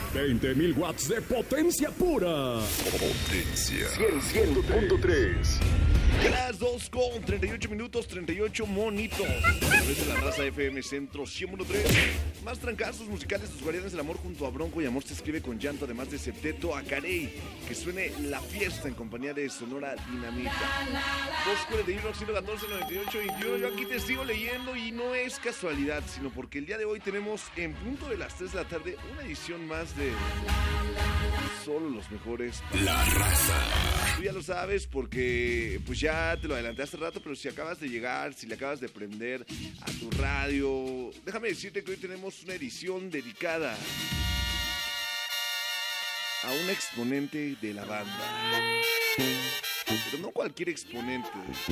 20.000 watts de potencia pura. Potencia 100.3. Las 2 con 38 minutos, 38 monitos. A través de la raza FM Centro 100.3. Más trancazos musicales, los guardianes del amor junto a Bronco y Amor se escribe con llanto, además de Septeto a Carey. Que suene La Fiesta en compañía de Sonora Dinamita. 241 114 98 21. Yo aquí te sigo leyendo y no es casualidad, sino porque el día de hoy tenemos en punto de las 3 de la tarde una edición más de Solo los Mejores. La Raza. Tú ya lo sabes porque pues ya te lo adelanté hace rato, pero si acabas de llegar, si le acabas de prender a tu radio, déjame decirte que hoy tenemos una edición dedicada a un exponente de la banda. Pero no cualquier exponente.